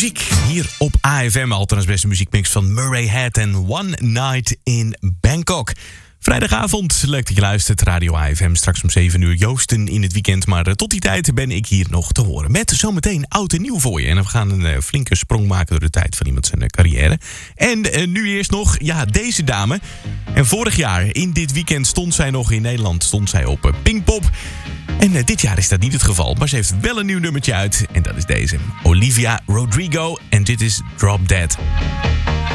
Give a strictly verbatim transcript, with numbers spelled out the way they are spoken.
muziek hier op A F M. Althans beste muziekmix van Murray Head en One Night in Bangkok. Vrijdagavond, leuk dat je luistert. Radio A F M, straks om zeven uur Joosten in het weekend. Maar uh, tot die tijd ben ik hier nog te horen. Met zometeen oud en nieuw voor je. En we gaan een uh, flinke sprong maken door de tijd van iemand zijn uh, carrière. En uh, nu eerst nog, ja, deze dame. En vorig jaar, in dit weekend, stond zij nog in Nederland. Stond zij op uh, Pinkpop. En uh, dit jaar is dat niet het geval. Maar ze heeft wel een nieuw nummertje uit. En dat is deze. Olivia Rodrigo. En dit is Drop Dead.